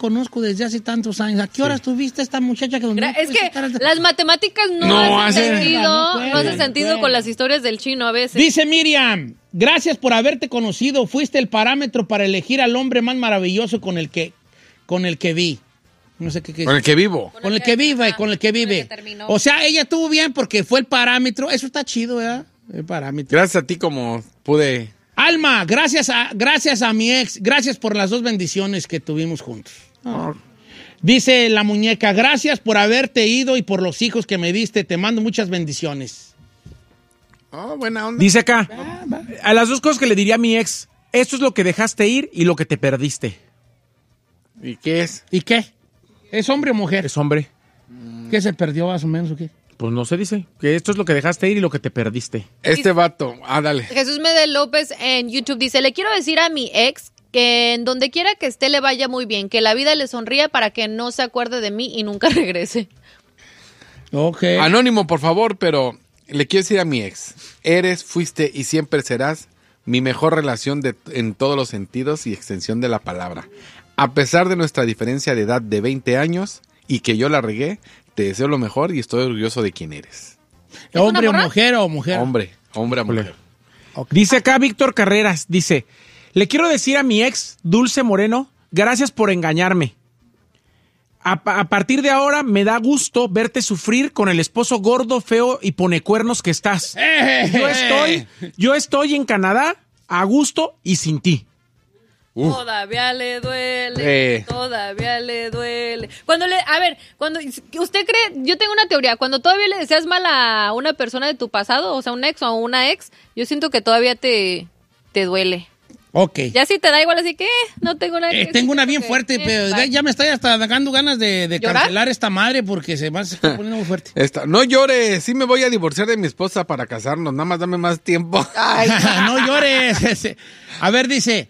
conozco desde hace tantos años. ¿A qué horas tuviste esta muchacha que Es que las matemáticas no hacen sentido, no hacen sentido con las historias del chino a veces. Dice Miriam, gracias por haberte conocido. Fuiste el parámetro para elegir al hombre más maravilloso con el que vi. No sé qué. Con el que vivo. Con el que vive, con el que vive. O sea, ella estuvo bien porque fue el parámetro. Eso está chido, ¿verdad? El parámetro. Gracias a ti como pude. Alma, gracias a mi ex. Gracias por las 2 bendiciones que tuvimos juntos. Oh. Dice la muñeca, gracias por haberte ido y por los hijos que me diste. Te mando muchas bendiciones. Oh, buena onda. Dice acá, a las 2 cosas que le diría a mi ex, esto es lo que dejaste ir y lo que te perdiste. ¿Y qué es? ¿Y qué? ¿Es hombre o mujer? Es hombre. ¿Qué se perdió más o menos o qué? Pues no se dice, que esto es lo que dejaste ir y lo que te perdiste. Este vato, dale. Jesús Medel López en YouTube dice, le quiero decir a mi ex que en donde quiera que esté le vaya muy bien, que la vida le sonría para que no se acuerde de mí y nunca regrese. Ok. Anónimo, por favor, pero le quiero decir a mi ex, eres, fuiste y siempre serás mi mejor relación en todos los sentidos y extensión de la palabra. A pesar de nuestra diferencia de edad de 20 años y que yo la regué, te deseo lo mejor y estoy orgulloso de quién eres. ¿Hombre o mujer o mujer? Hombre a mujer. Okay. Dice acá Víctor Carreras, dice, le quiero decir a mi ex, Dulce Moreno, gracias por engañarme. A partir de ahora me da gusto verte sufrir con el esposo gordo, feo y ponecuernos que estás. Yo estoy en Canadá a gusto y sin ti. Todavía le duele, todavía le duele. Cuando usted cree, yo tengo una teoría, cuando todavía le deseas mal a una persona de tu pasado, o sea, un ex o una ex, yo siento que todavía te duele. Ok. Ya si te da igual, así que no tengo nada que tengo una bien fuerte, pero ya me estoy hasta dando ganas de cancelar esta madre porque se está poniendo muy fuerte. No llores, sí me voy a divorciar de mi esposa para casarnos, nada más dame más tiempo. Ay, no llores. A ver, dice,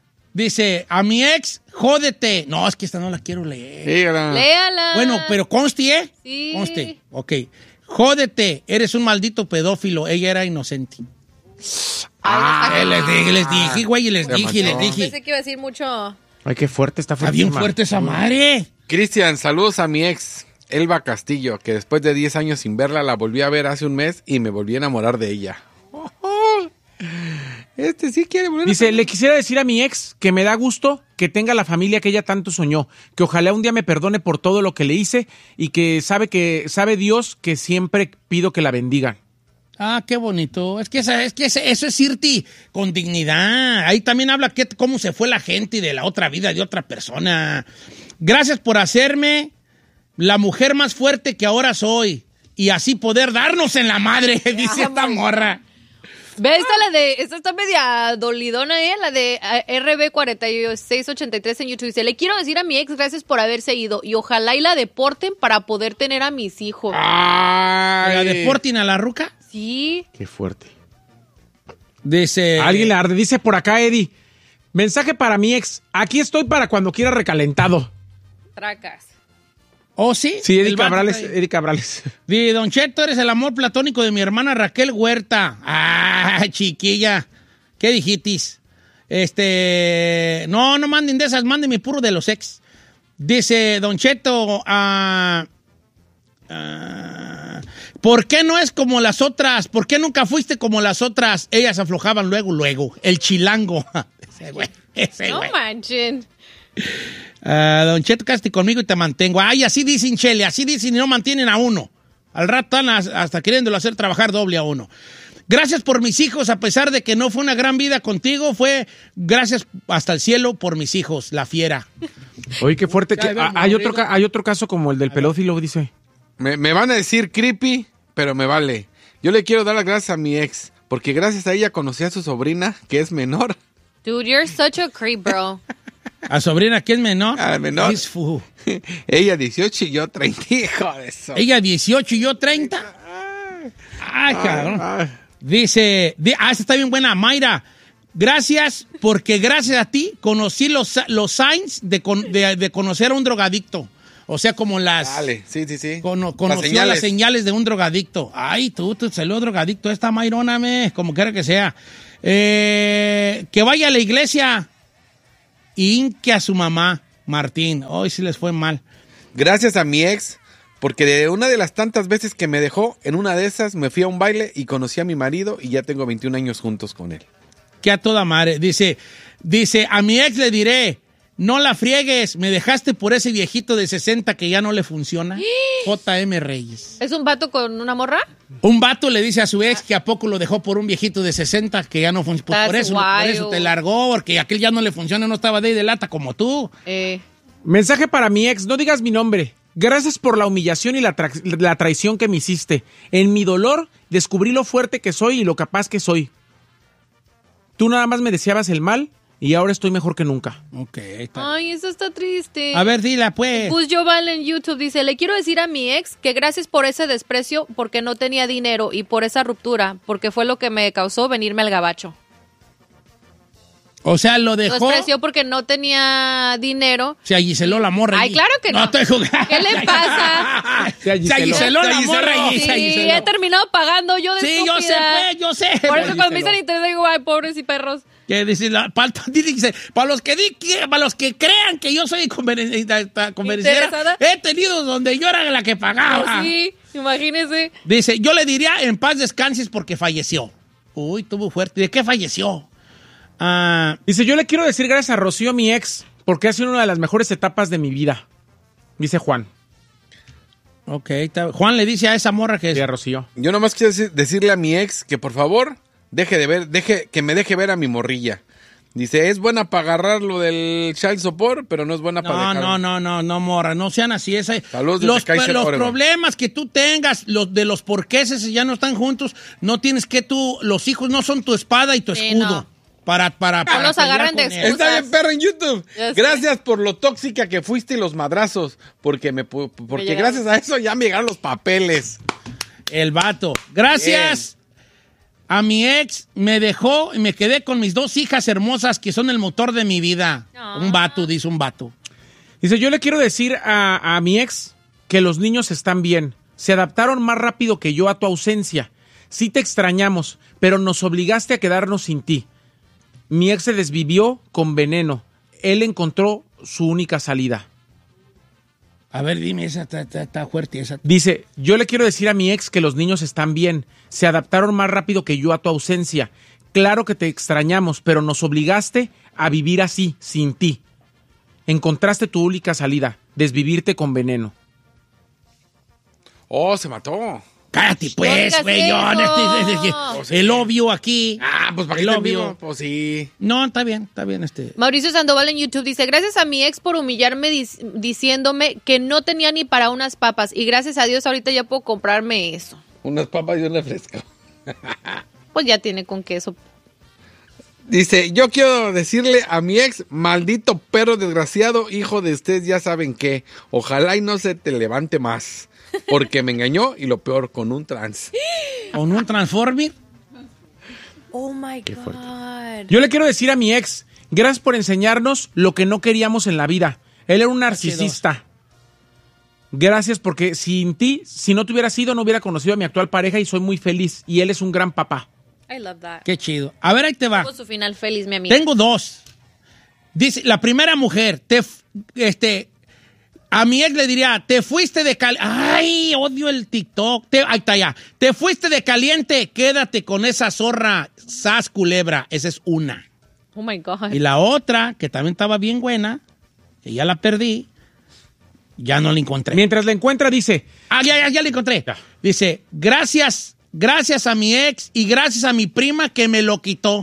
a mi ex, jódete. No, es que esta no la quiero leer. Léala. Bueno, pero conste, ¿eh? Sí. Conste, ok. Jódete, eres un maldito pedófilo. Ella era inocente. Les dije, güey, les dije. Pensé que iba a decir mucho. Ay, qué fuerte, está fuerte. Está bien fuerte esa madre. Cristian, saludos a mi ex, Elba Castillo, que después de 10 años sin verla, la volví a ver hace un mes y me volví a enamorar de ella. Este sí quiere volver. Dice, le quisiera decir a mi ex que me da gusto que tenga la familia que ella tanto soñó, que ojalá un día me perdone por todo lo que le hice y que sabe Dios que siempre pido que la bendiga. Ah, qué bonito. Es que eso es irte con dignidad. Ahí también habla cómo se fue la gente de la otra vida de otra persona. Gracias por hacerme la mujer más fuerte que ahora soy y así poder darnos en la madre, dice esta morra. Ve, esta está media dolidona, la de RB4683 en YouTube. Dice, le quiero decir a mi ex, gracias por haberse ido y ojalá y la deporten para poder tener a mis hijos. Ay. ¿La deporten a la ruca? Sí. Qué fuerte. Dice... Alguien le arde. Dice por acá, Eddie, mensaje para mi ex, aquí estoy para cuando quiera recalentado. Tracas. ¿Oh, sí? Sí, Eddie Cabrales. Di, Don Cheto, eres el amor platónico de mi hermana Raquel Huerta. Ah, chiquilla. ¿Qué dijitis? No manden de esas, mándenme puro de los ex. Dice Don Cheto, ¿por qué no es como las otras? ¿Por qué nunca fuiste como las otras? Ellas aflojaban luego. El chilango. Ese güey. No manchen. Don Cheto, cásate conmigo y te mantengo. Ay, así dicen, Chele, así dicen y no mantienen a uno. Al rato están hasta queriéndolo hacer trabajar doble a uno. Gracias por mis hijos, a pesar de que no fue una gran vida contigo, fue gracias hasta el cielo por mis hijos, la fiera. Oye, qué fuerte. Hay otro caso como el del pedófilo, dice. Me van a decir creepy, pero me vale. Yo le quiero dar las gracias a mi ex, porque gracias a ella conocí a su sobrina, que es menor. Dude, you're such a creep, bro. ¿A sobrina quién es menor? A menor. Ella 18 y yo 30, hijo de eso. Ella 18 y yo 30. Ay, cabrón. Dice, esta está bien buena, Mayra. Gracias, porque gracias a ti conocí los signs de conocer a un drogadicto. O sea, como las... Dale, sí. Conoció las señales de un drogadicto. Ay, tú salió drogadicto. Esta Mayrona, como quiera que sea. Que vaya a la iglesia y hinque a su mamá. Martín, hoy sí les fue mal. Gracias a mi ex, porque de una de las tantas veces que me dejó, en una de esas me fui a un baile y conocí a mi marido y ya tengo 21 años juntos con él. Que a toda madre. Dice, a mi ex le diré, no la friegues, me dejaste por ese viejito de 60 que ya no le funciona. J.M. Reyes. ¿Es un vato con una morra? Un vato le dice a su ex que a poco lo dejó por un viejito de 60 que ya no funciona. Pues por eso te largó, porque aquel ya no le funciona, no estaba de lata como tú. Mensaje para mi ex, no digas mi nombre. Gracias por la humillación y la traición que me hiciste. En mi dolor descubrí lo fuerte que soy y lo capaz que soy. Tú nada más me deseabas el mal y ahora estoy mejor que nunca. Ok, está. Ay, eso está triste. A ver, dila, pues. Pues Joval en YouTube dice, le quiero decir a mi ex que gracias por ese desprecio porque no tenía dinero y por esa ruptura, porque fue lo que me causó venirme al gabacho. O sea, lo dejó. Lo despreció porque no tenía dinero. Se agiseló la morra. Ay, claro que no. No estoy jugando. ¿Qué le pasa? Se agiseló la morra. Sí, he terminado pagando yo de estúpida. Sí, yo sé. Por eso cuando me dicen internet digo, ay, pobres y perros. Que dice, para los que crean que yo soy convenenciera, he tenido donde yo era la que pagaba. Oh, sí, imagínese. Dice, yo le diría en paz descanses porque falleció. Uy, tuvo fuerte. ¿De qué falleció? Dice, yo le quiero decir gracias a Rocío, mi ex, porque ha sido una de las mejores etapas de mi vida. Dice Juan. Ok, Juan le dice a esa morra que sí, a Rocío. Yo nomás quiero decirle a mi ex que por favor que me deje ver a mi morrilla. Dice, es buena para agarrar lo del child support, pero no es buena para dejar. No, morra, no sean así. Saludos los problemas que tú tengas, de los porqueses ya no están juntos, no tienes que los hijos no son tu espada y tu escudo. No. Para no los agarren de excusas. Está bien, perro, en YouTube. Gracias por lo tóxica que fuiste y los madrazos, porque gracias a eso ya me llegaron los papeles. El vato. Gracias. Bien. A mi ex me dejó y me quedé con mis 2 hijas hermosas que son el motor de mi vida. Un vato, dice un vato. Dice, yo le quiero decir a mi ex que los niños están bien. Se adaptaron más rápido que yo a tu ausencia. Sí te extrañamos, pero nos obligaste a quedarnos sin ti. Mi ex se desvivió con veneno. Él encontró su única salida. A ver, dime, esa está fuerte. Esa. Dice, yo le quiero decir a mi ex que los niños están bien. Se adaptaron más rápido que yo a tu ausencia. Claro que te extrañamos, pero nos obligaste a vivir así, sin ti. Encontraste tu única salida, desvivirte con veneno. Oh, se mató. Cállate, pues, güey. El obvio aquí. Pues para qué el obvio. Pues sí. No, está bien. Mauricio Sandoval en YouTube dice, gracias a mi ex por humillarme diciéndome que no tenía ni para unas papas. Y gracias a Dios ahorita ya puedo comprarme eso. Unas papas y un refresco. Pues ya tiene con queso. Dice, yo quiero decirle a mi ex, maldito perro desgraciado, hijo de ustedes ya saben qué. Ojalá y no se te levante más. Porque me engañó y lo peor, con un trans. ¿Con un transformer? Oh my God. Yo le quiero decir a mi ex, gracias por enseñarnos lo que no queríamos en la vida. Él era un narcisista. Gracias porque sin ti, si no te hubiera sido, no hubiera conocido a mi actual pareja y soy muy feliz. Y él es un gran papá. I love that. Qué chido. A ver, ahí te va. Tuvo su final feliz, mi amiga. Tengo 2. Dice, la primera mujer, a mi ex le diría, te fuiste de caliente. Ay, odio el TikTok. Ahí está ya. Te fuiste de caliente, quédate con esa zorra, sas culebra. Esa es una. Oh my God. Y la otra, que también estaba bien buena, que ya la perdí, ya no la encontré. Mientras la encuentra, dice. Ya la encontré. Dice, gracias a mi ex y gracias a mi prima que me lo quitó.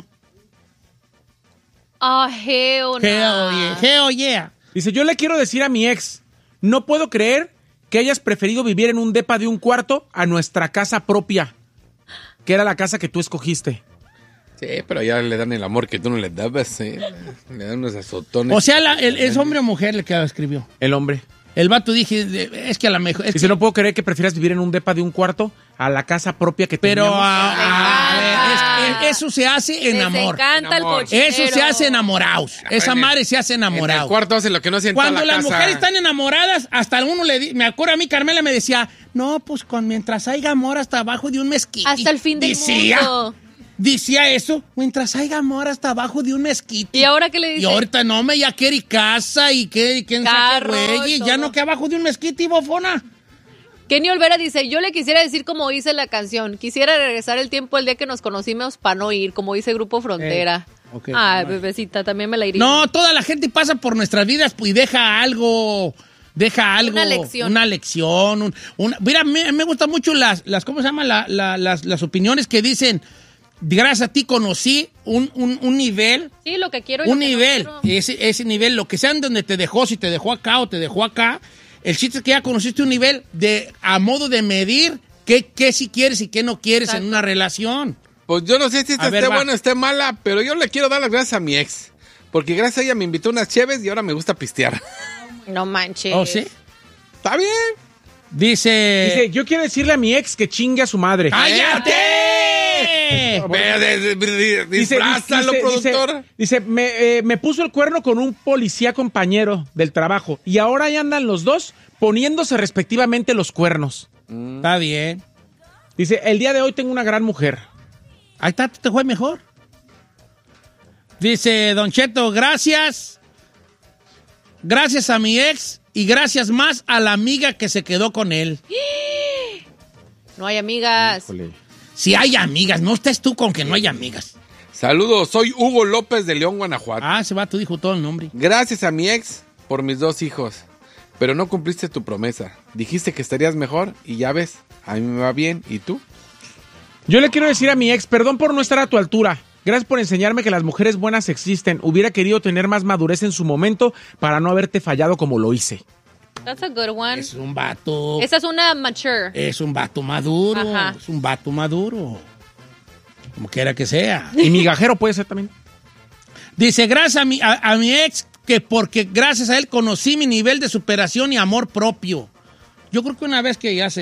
Oh, hell no. Hell yeah. Dice, yo le quiero decir a mi ex, no puedo creer que hayas preferido vivir en un depa de un cuarto a nuestra casa propia, que era la casa que tú escogiste. Sí, pero ya le dan el amor que tú no le dabas, ¿eh? Le dan unos azotones. O sea, ¿es hombre o mujer el que lo escribió? El hombre. El vato dije, es que a la mejor... Dice, no puedo creer que prefieras vivir en un depa de un cuarto a la casa propia que teníamos. Pero eso se hace en amor. Les encanta el cochero. Eso se hace enamorados. Esa madre se hace enamorado. En el cuarto hace lo que no hacen Cuando toda la las casa. mujeres están enamoradas, hasta uno me acuerdo a mí, Carmela me decía, no, pues mientras haya amor hasta abajo de un mezquite. Hasta el fin del mundo. decía eso mientras haya amor hasta abajo de un mezquite. ¿Y ahora qué le dice? Y ahorita no, ya quiere casa y quién sabe Carro qué, güey. y Ya todo. no que abajo de un mezquite, bofona. Kenny Olvera dice, yo le quisiera decir como dice la canción, quisiera regresar el tiempo el día que nos conocimos para no ir, como dice Grupo Frontera. Ok. Ay, bebecita, también me la iría. No, toda la gente pasa por nuestras vidas y deja algo. Una lección. Mira, me gustan mucho las ¿cómo se llama? Las opiniones que dicen, gracias a ti conocí un nivel. Sí, lo que quiero y Un lo que nivel. no quiero. Ese nivel, lo que sea en donde te dejó, si te dejó acá o te dejó acá. El chiste es que ya conociste un nivel a modo de medir qué sí quieres y qué no quieres en una relación. Pues yo no sé si esta A ver, esté va. buena o esté mala, pero yo le quiero dar las gracias a mi ex. Porque gracias a ella me invitó unas cheves y ahora me gusta pistear. No manches. ¿Oh, sí? ¿Está bien? Dice, yo quiero decirle a mi ex que chingue a su madre. ¡cállate! Disfrázalo, productor. Dice, me puso el cuerno con un policía compañero del trabajo y ahora ahí andan los dos poniéndose respectivamente los cuernos. Está bien. Dice, el día de hoy tengo una gran mujer. Ahí está, te fue mejor. Dice, Don Cheto, gracias. Gracias a mi ex y gracias más a la amiga que se quedó con él. No hay amigas. Híjole. Si hay amigas, no estés tú con que no hay amigas. Saludos, soy Hugo López de León, Guanajuato. Ah, ese vato dijo todo el nombre. Gracias a mi ex por mis 2 hijos. Pero no cumpliste tu promesa. Dijiste que estarías mejor y ya ves, a mí me va bien. ¿Y tú? Yo le quiero decir a mi ex, perdón por no estar a tu altura. Gracias por enseñarme que las mujeres buenas existen. Hubiera querido tener más madurez en su momento para no haberte fallado como lo hice. That's a good one. Es un vato. Esa es una mature. Es un vato maduro. Ajá. Es un vato maduro. Como quiera que sea. Y migajero puede ser también. Dice, gracias a mi ex, que porque gracias a él conocí mi nivel de superación y amor propio. Yo creo que una vez que ya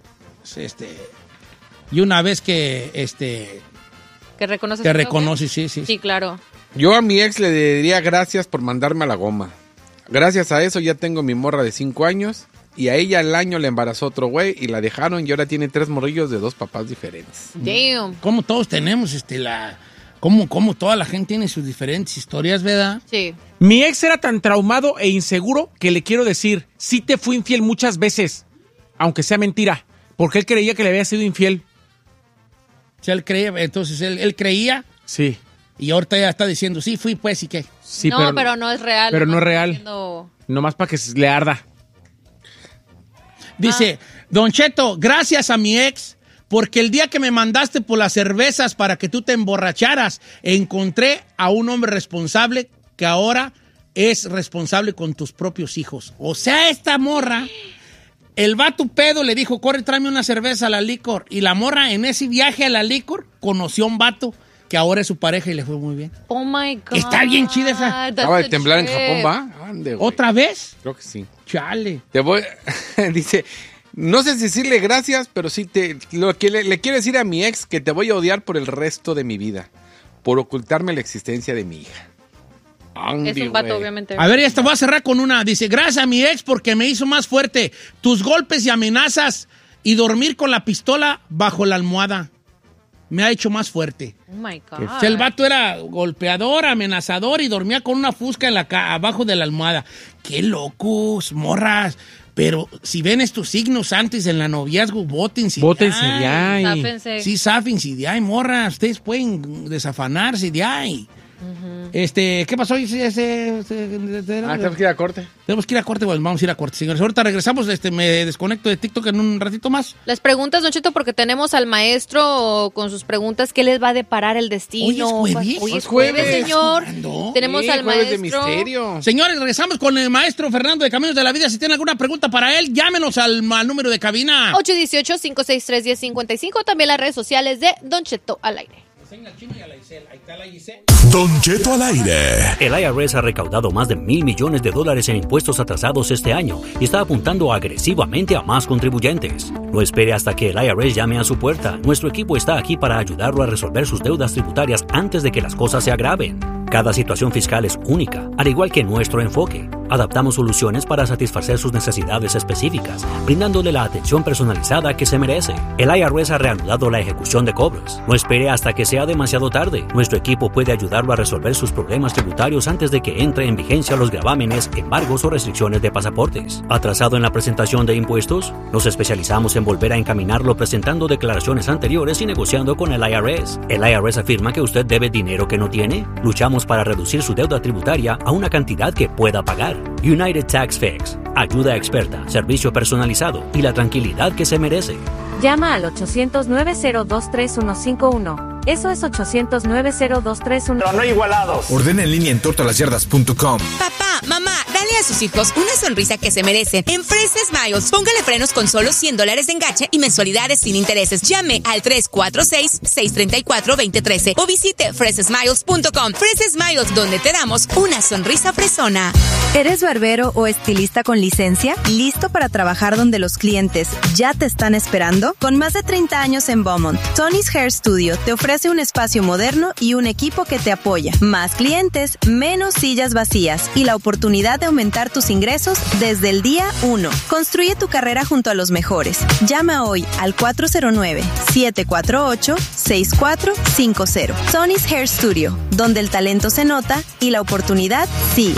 y una vez que Que reconoces. que tu reconoce, sí. Sí, claro. Yo a mi ex le diría gracias por mandarme a la goma. Gracias a eso ya tengo mi morra de 5 años y a ella al año le embarazó otro güey y la dejaron y ahora tiene 3 morrillos de 2 papás diferentes. Damn. Como todos tenemos como toda la gente tiene sus diferentes historias, ¿verdad? Sí. Mi ex era tan traumado e inseguro que le quiero decir, sí te fui infiel muchas veces, aunque sea mentira, porque él creía que le había sido infiel. O sea, él creía, entonces él creía Sí, y ahorita ya está diciendo, sí, fui pues, ¿y qué? sí, no, pero no es real. pero no es está real. diciendo- Nomás para que le arda. Dice, Don Cheto, gracias a mi ex, porque el día que me mandaste por las cervezas para que tú te emborracharas, encontré a un hombre responsable que ahora es responsable con tus propios hijos. O sea, esta morra, el vato pedo le dijo, corre, tráeme una cerveza a la licor. Y la morra en ese viaje a la licor conoció a un vato que ahora es su pareja y le fue muy bien. Oh my God. Está bien chida esa. That's Acaba de the temblar en trip. Japón, ¿va? Ande, güey. ¿Otra vez? Creo que sí. Chale. Te voy... Dice, no sé si decirle gracias, pero sí lo que le quiero decir a mi ex que te voy a odiar por el resto de mi vida. Por ocultarme la existencia de mi hija. Ande, Es un vato, güey. obviamente. A ver, ya te voy a cerrar con una. Dice, gracias a mi ex porque me hizo más fuerte. Tus golpes y amenazas y dormir con la pistola bajo la almohada me ha hecho más fuerte. Oh my God. O sea, el vato era golpeador, amenazador y dormía con una fusca abajo de la almohada. ¡Qué locos, morras! Pero si ven estos signos antes en la noviazgo, bótense. Bótense de ahí. Záfense. Sí, záfense de ahí, morras. Ustedes pueden desafanarse de ahí. ¿Qué pasó? Tenemos que ir a corte. Tenemos que ir a corte, bueno, vamos a ir a corte, señores. Ahorita regresamos, me desconecto de TikTok en un ratito más. Las preguntas, Don Cheto, porque tenemos al maestro con sus preguntas. ¿Qué les va a deparar el destino? Hoy es jueves. Hoy es Es jueves. jueves, señor. ¿Estás jugando? Tenemos Sí, al jueves de maestro. misterio. Señores, regresamos con el maestro Fernando de Caminos de la Vida. Si tienen alguna pregunta para él, llámenos al número de cabina. 818-563-1055. También las redes sociales de Don Cheto al aire. Don Cheto al aire. El IRS ha recaudado más de $1,000 millones en impuestos atrasados este año y está apuntando agresivamente a más contribuyentes. No espere hasta que el IRS llame a su puerta. Nuestro equipo está aquí para ayudarlo a resolver sus deudas tributarias antes de que las cosas se agraven. Cada situación fiscal es única, al igual que nuestro enfoque. Adaptamos soluciones para satisfacer sus necesidades específicas, brindándole la atención personalizada que se merece. El IRS ha reanudado la ejecución de cobros. No espere hasta que sea demasiado tarde. Nuestro equipo puede ayudarlo a resolver sus problemas tributarios antes de que entre en vigencia los gravámenes, embargos o restricciones de pasaportes. ¿Atrasado en la presentación de impuestos? Nos especializamos en volver a encaminarlo presentando declaraciones anteriores y negociando con el IRS. ¿El IRS afirma que usted debe dinero que no tiene? Luchamos para reducir su deuda tributaria a una cantidad que pueda pagar. United Tax Fix. Ayuda experta, servicio personalizado y la tranquilidad que se merece. Llama al 800-902-3151. Eso es 800-902-3151. Pero no igualados. Ordena en línea en tortolasyardas.com. Papá, mamá, dale a sus hijos una sonrisa que se merecen. En Fresh Smiles, póngale frenos con solo $100 de enganche y mensualidades sin intereses. Llame al 346-634-2013 o visite freshsmiles.com. Fresh Smiles, donde te damos una sonrisa fresona. ¿Eres barbero o estilista con licencia? ¿Listo para trabajar donde los clientes ya te están esperando? Con más de 30 años en Beaumont, Tony's Hair Studio te ofrece un espacio moderno y un equipo que te apoya. Más clientes, menos sillas vacías y la oportunidad de aumentar tus ingresos desde el día 1. Construye tu carrera junto a los mejores. Llama hoy al 409-748-6450. Tony's Hair Studio, donde el talento se nota y la oportunidad sigue.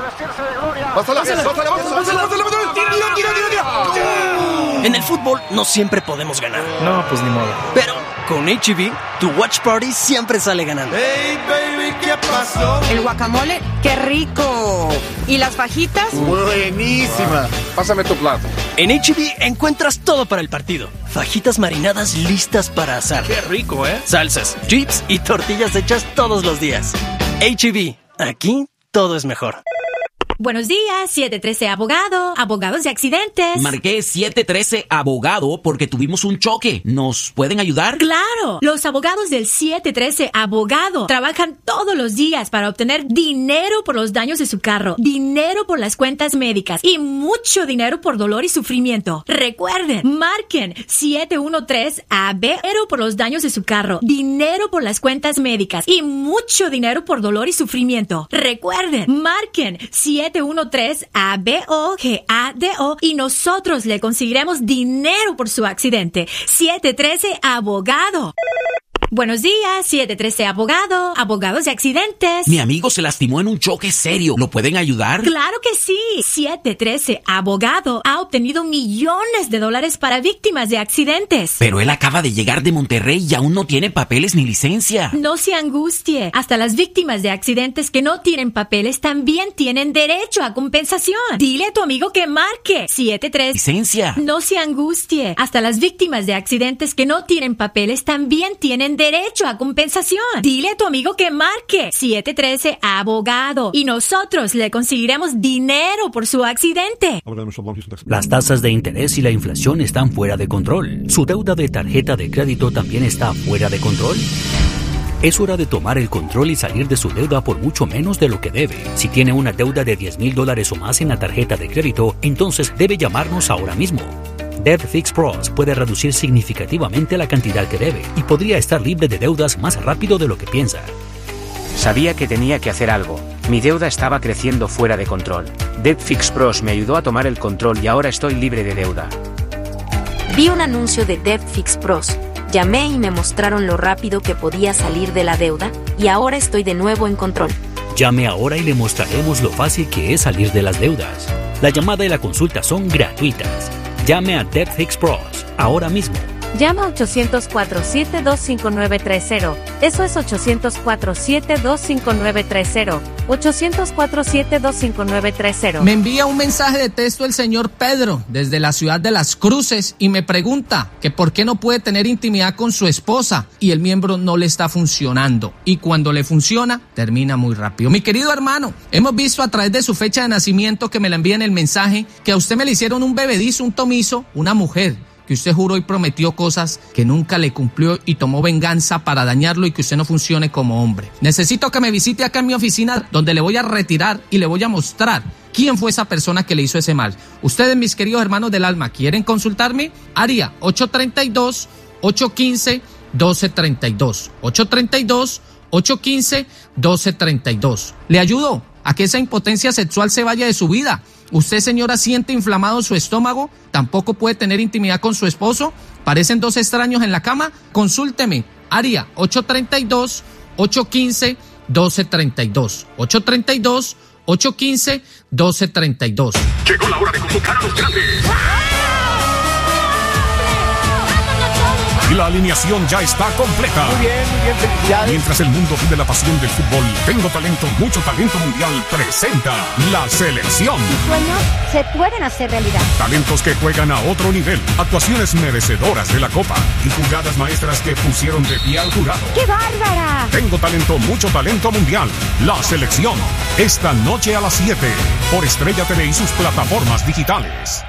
En el fútbol no siempre podemos ganar. No, pues ni modo. Pero con H-E-B, tu watch party siempre sale ganando. Hey, baby, ¿qué pasó? El guacamole, ¡qué rico! ¿Y las fajitas? Buenísima. Pásame tu plato. En H-E-B encuentras todo para el partido. Fajitas marinadas listas para asar. Qué rico, ¿eh? Salsas, chips y tortillas hechas todos los días. H-E-B, aquí todo es mejor. Buenos días, 713 Abogado, abogados de accidentes. Marqué 713 Abogado porque tuvimos un choque. ¿Nos pueden ayudar? ¡Claro! Los abogados del 713 Abogado trabajan todos los días para obtener dinero por los daños de su carro, dinero por las cuentas médicas y mucho dinero por dolor y sufrimiento. Recuerden, marquen 713-ABO por los daños de su carro, dinero por las cuentas médicas y mucho dinero por dolor y sufrimiento. Recuerden, marquen 713-ABOGADO y nosotros le conseguiremos dinero por su accidente. 713 Abogado. Buenos días, 713 Abogado, abogados de accidentes. Mi amigo se lastimó en un choque serio. ¿Lo pueden ayudar? ¡Claro que sí! 713 Abogado ha obtenido millones de dólares para víctimas de accidentes. Pero él acaba de llegar de Monterrey y aún no tiene papeles ni licencia. No se angustie. Hasta las víctimas de accidentes que no tienen papeles también tienen derecho a compensación. Dile a tu amigo que marque 713. Licencia. No se angustie. Hasta las víctimas de accidentes que no tienen papeles también tienen derecho a compensación. Dile a tu amigo que marque 713 Abogado y nosotros le conseguiremos dinero por su accidente. Las tasas de interés y la inflación están fuera de control. ¿Su deuda de tarjeta de crédito también está fuera de control? Es hora de tomar el control y salir de su deuda por mucho menos de lo que debe. Si tiene una deuda de $10,000 o más en la tarjeta de crédito, entonces debe llamarnos ahora mismo. Debt Fix Pros puede reducir significativamente la cantidad que debe y podría estar libre de deudas más rápido de lo que piensa. Sabía que tenía que hacer algo. Mi deuda estaba creciendo fuera de control. Debt Fix Pros me ayudó a tomar el control y ahora estoy libre de deuda. Vi un anuncio de Debt Fix Pros. Llamé y me mostraron lo rápido que podía salir de la deuda y ahora estoy de nuevo en control. Llame ahora y le mostraremos lo fácil que es salir de las deudas. La llamada y la consulta son gratuitas. Llame a Debt Fix Pros ahora mismo. Llama a 800-472-5930. Eso es 800-472-5930. 800-472-5930. Me envía un mensaje de texto el señor Pedro desde la ciudad de Las Cruces y me pregunta que por qué no puede tener intimidad con su esposa y el miembro no le está funcionando. Y cuando le funciona, termina muy rápido. Mi querido hermano, hemos visto a través de su fecha de nacimiento que me la envía en el mensaje que a usted me le hicieron un bebedizo, un tomizo, una mujer que usted juró y prometió cosas que nunca le cumplió y tomó venganza para dañarlo y que usted no funcione como hombre. Necesito que me visite acá en mi oficina donde le voy a retirar y le voy a mostrar quién fue esa persona que le hizo ese mal. Ustedes, mis queridos hermanos del alma, ¿quieren consultarme? Área 832-815-1232. 815-1232. Le ayudo a que esa impotencia sexual se vaya de su vida. Usted, señora, siente inflamado su estómago, tampoco puede tener intimidad con su esposo, parecen dos extraños en la cama. Consúlteme, área 832-815-1232. 832-815-1232. Llegó la hora de convocar a los grandes. Y la alineación ya está completa. Muy bien, felicidades. Mientras el mundo vive la pasión del fútbol, Tengo Talento, Mucho Talento Mundial presenta la selección. Tus sueños se pueden hacer realidad. Talentos que juegan a otro nivel, actuaciones merecedoras de la Copa y jugadas maestras que pusieron de pie al jurado. ¡Qué bárbara! Tengo Talento, Mucho Talento Mundial, la selección. Esta noche a las 7 por Estrella TV y sus plataformas digitales.